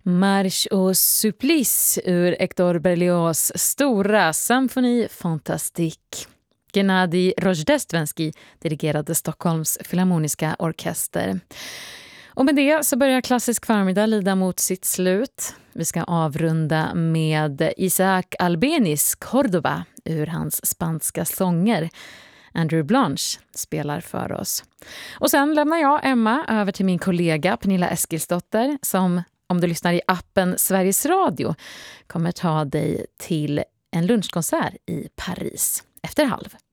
Marche au supplice ur Hector Berlioz stora symfoni fantastique. Gennady Rojdestvenskij dirigerade Stockholms Filharmoniska orkester. Och med det så börjar klassisk förmiddag lida mot sitt slut. Vi ska avrunda med Isaac Albenis Córdoba ur hans spanska sånger. Andrew Blanche spelar för oss. Och sen lämnar jag, Emma, över till min kollega Pernilla Eskilsdotter som, om du lyssnar i appen Sveriges Radio, kommer ta dig till en lunchkonsert i Paris efter 12:30.